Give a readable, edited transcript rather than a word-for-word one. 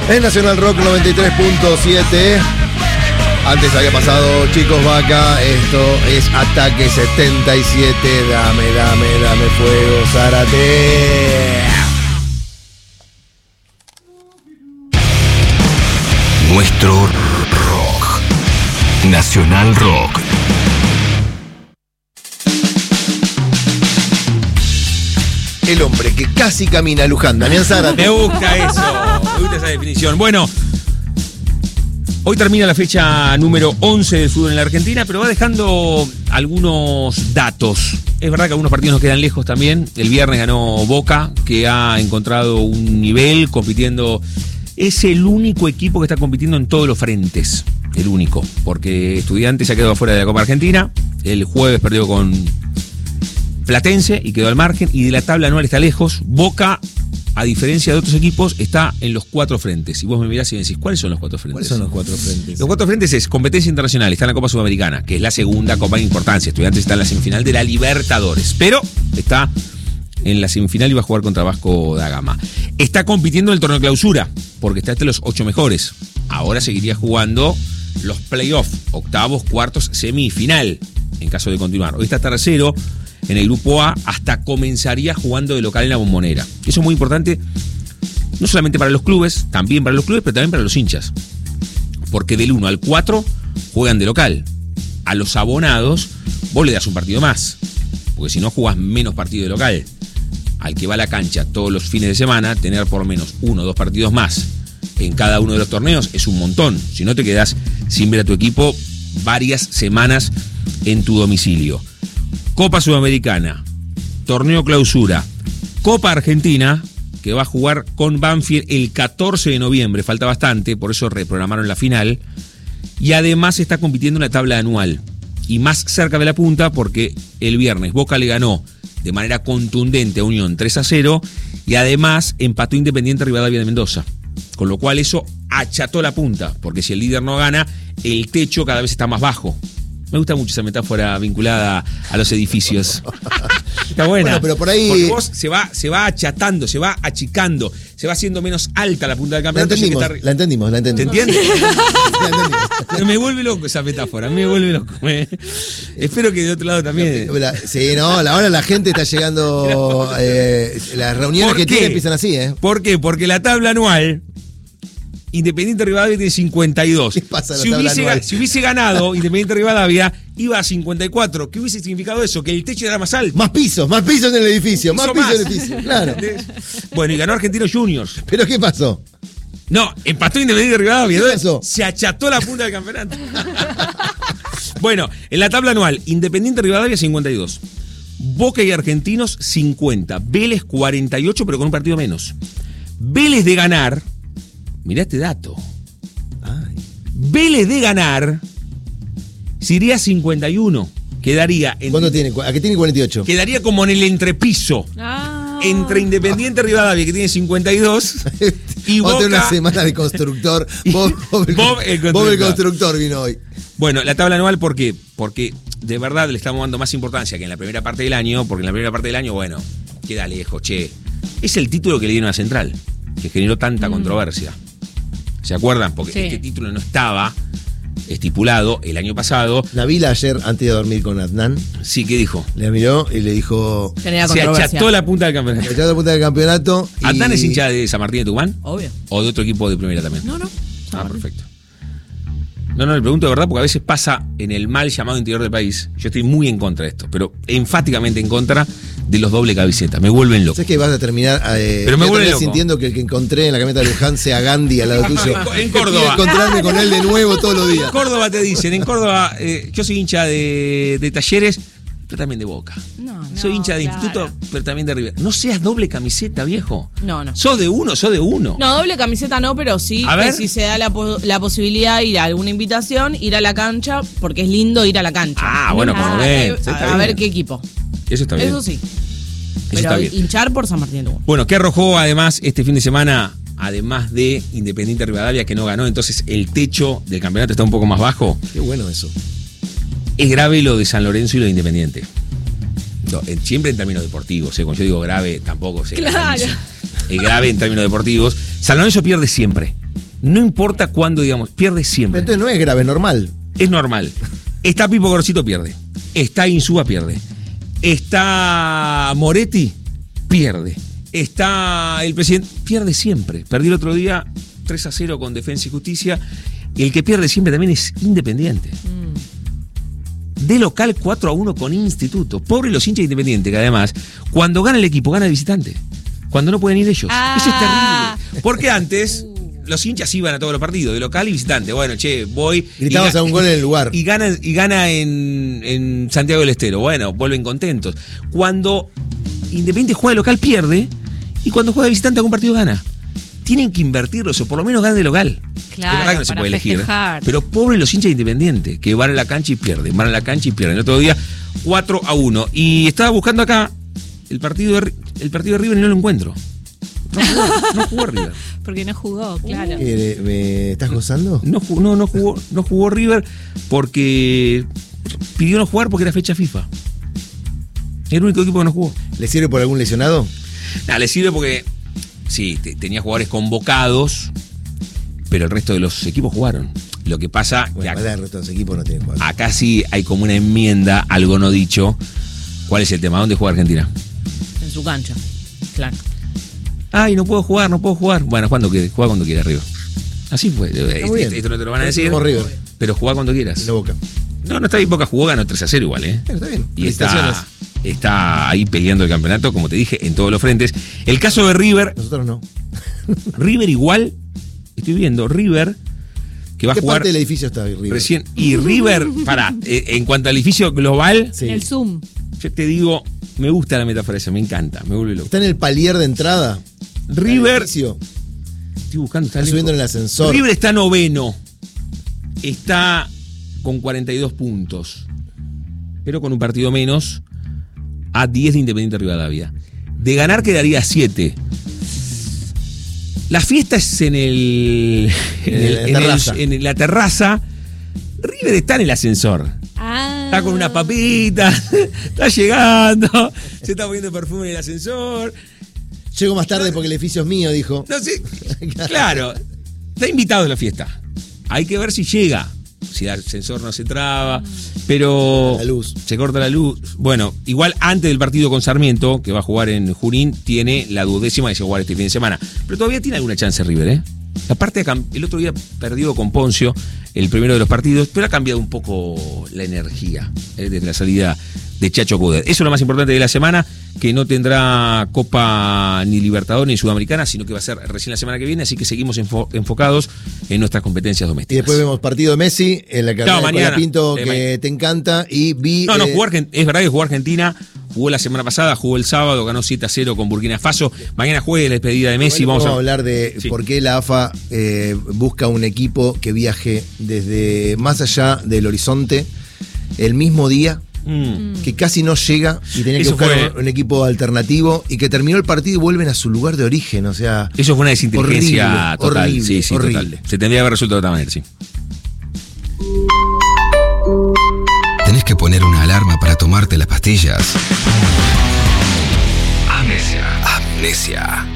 En Nacional Rock 93.7. Antes había pasado Chicos Vaca. Esto es Ataque 77. Dame fuego, Zárate. Nuestro rock. Nacional Rock. El hombre que casi camina, Luján. Damián Zárate. Me gusta eso. Me gusta esa definición. Bueno, hoy termina la fecha número 11 del fútbol en la Argentina, pero va dejando algunos datos. Es verdad que algunos partidos nos quedan lejos también. El viernes ganó Boca, que ha encontrado un nivel compitiendo. Es el único equipo que está compitiendo en todos los frentes. El único. Porque Estudiantes se ha quedado fuera de la Copa Argentina. El jueves perdió con Platense y quedó al margen. Y de la tabla anual está lejos. Boca, a diferencia de otros equipos, está en los 4 frentes. Y vos me mirás y me decís, ¿cuáles son los 4 frentes? ¿Cuáles son los 4 frentes? Los 4 frentes es competencia internacional. Está en la Copa Sudamericana, que es la segunda Copa de importancia. Estudiantes está en la semifinal de la Libertadores. Pero está en la semifinal y va a jugar contra Vasco da Gama. Está compitiendo en el torneo clausura, porque está entre los 8 mejores. Ahora seguiría jugando los playoffs, octavos, cuartos, semifinal, en caso de continuar. Hoy está tercero en el grupo A, hasta comenzaría jugando de local en la Bombonera. Eso es muy importante, no solamente para los clubes, también para los clubes, pero también para los hinchas. Porque del 1 al 4 juegan de local. A los abonados, vos le das un partido más, porque si no jugás menos partido de local. Al que va a la cancha todos los fines de semana, tener por lo menos 1 o 2 partidos más en cada uno de los torneos es un montón. Si no, te quedás sin ver a tu equipo varias semanas en tu domicilio. Copa Sudamericana, torneo clausura, Copa Argentina, que va a jugar con Banfield el 14 de noviembre, falta bastante, por eso reprogramaron la final, y además está compitiendo en la tabla anual, y más cerca de la punta porque el viernes Boca le ganó de manera contundente a Unión 3-0, y además empató Independiente Rivadavia de Mendoza, con lo cual eso acható la punta, porque si el líder no gana, el techo cada vez está más bajo. Me gusta mucho esa metáfora vinculada a los edificios. Está buena. Bueno, pero por ahí. Porque vos se va achatando, se va achicando, se va haciendo menos alta la punta del campeonato. La entendimos. ¿Te entiendes? La entendimos. Me vuelve loco esa metáfora, me vuelve loco. Espero que de otro lado también. Sí, no, ahora la gente está llegando. Las reuniones que tiene empiezan así, ¿eh? ¿Por qué? Porque la tabla anual. Independiente Rivadavia tiene 52. ¿Qué pasa en la tabla anual? Si hubiese ganado Independiente Rivadavia, iba a 54. ¿Qué hubiese significado eso? Que el techo era más alto. Más pisos en el edificio. Más pisos en el edificio. Claro. Bueno, y ganó Argentinos Juniors. ¿Pero qué pasó? No, empató Independiente Rivadavia. ¿Qué pasó? Se acható la punta del campeonato. Bueno, en la tabla anual, Independiente Rivadavia 52. Boca y Argentinos 50. Vélez 48, pero con un partido menos. Vélez de ganar. Mirá este dato. Ay. Vélez de ganar sería 51. Quedaría en. ¿Cuánto tiene? ¿A qué tiene 48? Quedaría como en el entrepiso. Entre Independiente Rivadavia, que tiene 52, y Boca. Otra una semana de constructor. Bob el constructor vino hoy. Bueno, la tabla anual, ¿por qué? Porque de verdad le estamos dando más importancia que en la primera parte del año, porque en la primera parte del año, bueno, queda lejos, che. Es el título que le dieron a Central, que generó tanta controversia. ¿Se acuerdan? Porque este título no estaba estipulado el año pasado. Nabila ayer, antes de dormir con Adnan. Sí, ¿qué dijo? Le miró y le dijo. Se acható la punta del campeonato. Se acható la punta del campeonato. ¿Adnan es hincha de San Martín de Tucumán? Obvio. ¿O de otro equipo de primera también? No. Ah, perfecto. No, le pregunto de verdad porque a veces pasa en el mal llamado interior del país. Yo estoy muy en contra de esto, pero enfáticamente en contra de los doble camisetas. Me vuelven loco. ¿Sabes que vas a terminar pero me vuelve loco sintiendo que el que encontré en la camioneta de Luján sea Gandhi al lado tuyo? En Córdoba. Quiero encontrarme con él de nuevo todos los días. En Córdoba te dicen, en Córdoba yo soy hincha de Talleres, pero también de Boca. Soy hincha de Instituto, pero también de River. No seas doble camiseta, viejo. No. Sos de uno. No, doble camiseta no, pero sí que si se da la posibilidad de ir a alguna invitación, ir a la cancha, porque es lindo ir a la cancha. Bueno, como ven. A ver qué equipo. Eso está bien. Eso sí. Eso está bien. Hinchar por San Martín de Tucumán. Bueno, ¿qué arrojó además este fin de semana? Además de Independiente Rivadavia, que no ganó, entonces el techo del campeonato está un poco más bajo. Qué bueno eso. Es grave lo de San Lorenzo y lo de Independiente. Siempre en términos deportivos, cuando yo digo grave, tampoco sé. Claro. grave en términos deportivos. San Lorenzo pierde siempre. No importa cuándo, digamos, pierde siempre. Entonces no es grave, es normal. Es normal. Está Pipo Gorosito, pierde. Está Insúa, pierde. Está Moretti, pierde. Está el presidente, pierde siempre. Perdió el otro día 3-0 con Defensa y Justicia. Y el que pierde siempre también es Independiente. De local 4-1 con Instituto. Pobre los hinchas de Independiente, que además, cuando gana el equipo, gana el visitante. Cuando no pueden ir ellos. Eso es terrible. Porque antes los hinchas iban a todos los partidos, de local y visitante. Bueno, che, voy. Gritabas a un gol en el lugar. Y gana en Santiago del Estero. Bueno, vuelven contentos. Cuando Independiente juega de local, pierde. Y cuando juega de visitante, algún partido gana. Tienen que invertirlo, o por lo menos gana de local. Claro, es verdad que no se puede festejar. elegir. Pero pobre los hinchas de Independiente, que van a la cancha y pierden. Van a la cancha y pierden. El otro día, 4-1. Y estaba buscando acá el partido de River y no lo encuentro. No jugó River. Porque no jugó, claro. ¿Me estás gozando? No jugó River porque pidió no jugar porque era fecha FIFA. Era el único equipo que no jugó. ¿Le sirve por algún lesionado? No, le sirve porque sí, tenía jugadores convocados, pero el resto de los equipos jugaron. Lo que pasa bueno, que el resto de los equipos no tienen jugadores. Acá sí hay como una enmienda, algo no dicho. ¿Cuál es el tema? ¿Dónde juega Argentina? En su cancha, claro. Ay, no puedo jugar. Bueno, juega cuando quiera, River. Así fue. Esto no te lo van a decir. Pero juega cuando quieras. La Boca. No está bien. Boca jugó, ganó 3-0 igual, ¿eh? Está bien. Y está ahí peleando el campeonato, como te dije, en todos los frentes. El caso de River. Nosotros no. River igual, estoy viendo, River, que va a jugar. ¿Qué parte del edificio está River? Recién. Y River, en cuanto al edificio global. Sí. El Zoom. Yo te digo, me gusta la metáfora esa, me encanta, me vuelve loco. Está en el palier de entrada. River. Estoy buscando. Está subiendo en el ascensor. River está noveno. Está con 42 puntos. Pero con un partido menos. A 10 de Independiente Rivadavia. De ganar quedaría 7. La fiesta es en la terraza. River está en el ascensor. Está con una papita. Está llegando. Se está poniendo perfume en el ascensor. Llego más tarde porque el edificio es mío, dijo. No sé. Claro. Está invitado a la fiesta. Hay que ver si llega. Si el ascensor no se traba. Pero la luz. Se corta la luz. Bueno, igual antes del partido con Sarmiento, que va a jugar en Junín, tiene la 12ª de jugar este fin de semana. Pero todavía tiene alguna chance River, ¿eh? Aparte, el otro día perdió con Poncio el primero de los partidos, pero ha cambiado un poco la energía desde la salida de Chacho Coudet. Eso es lo más importante de la semana, que no tendrá Copa ni Libertadores ni Sudamericana, sino que va a ser recién la semana que viene, así que seguimos enfocados en nuestras competencias domésticas. Y después vemos partido de Messi en la carrera de Pinto, que te encanta, y vi... es verdad que jugó Argentina, jugó la semana pasada, jugó el sábado, ganó 7-0 con Burkina Faso. Mañana juegue la despedida de Messi. Vamos a hablar de por qué la AFA busca un equipo que viaje desde más allá del horizonte el mismo día, que casi no llega y tenía que buscar un equipo alternativo y que terminó el partido y vuelven a su lugar de origen. O sea, eso fue una desinteligencia total. Horrible. Total. Se tendría que haber resuelto de otra manera, sí. ¿Tenés que poner una alarma para tomarte las pastillas? Amnesia.